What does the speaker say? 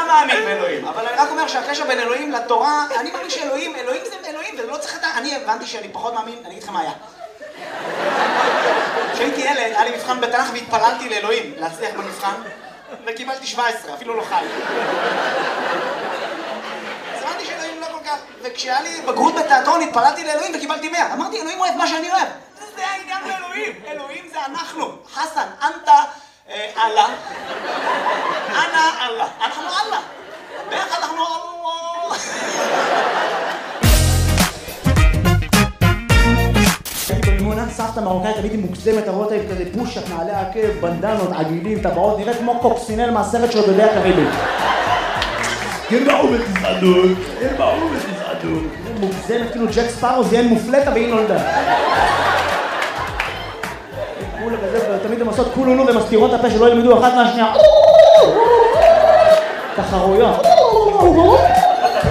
מאמין באלוהים, אבל אני רק אומר שהקשר בין אלוהים לתורה, אני מאמין שאלוהים זה אלוהים, ולא צריך את ה... אני הבנתי שאני פחות מאמין, אני אגיד לכם מה היה. כשהייתי ילד, היה לי מבחן בתנ"ך והתפללתי לאלוהים להצליח במבחן, וקיבלתי 17, אפילו לא חי. אז הבנתי שאלוהים לא כל כך, וכשהיה לי בגרות בתיאטרון התפללתי לאלוהים וקיבלתי 100. אמרתי, אלוהים אוהב מה שאני אוהב. זה העניין באלוהים, אלוהים זה אנחנו. חסן, אנטה, אללה. אנא אללה. אנחנו אללה. ביחד אנחנו אללה. הייתי במימונה, סבתא מרוקאית, הייתי מוגזמת, אתה רואה אותה עם כזה פושט, נעלי עקב, בנדנות, עגילים, טבעות, נראית כמו קוקסינל מהסרט של בדי הקריבית. ירבעו בתזעדות, ירבעו בתזעדות. מוגזמת, כאילו ג'ק ספארו זיין מופלטה והיא נולדה. כולה כזה, תמיד הם עושות כולולו ומסתירות הפה שלא ילמדו אחת מהשנייה. תחרויות.